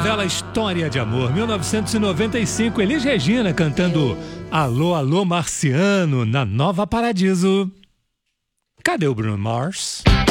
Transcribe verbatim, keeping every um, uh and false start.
novela História de Amor, mil novecentos e noventa e cinco, Elis Regina cantando Alô, Alô Marciano, na Nova Paradiso. Cadê o Bruno Mars?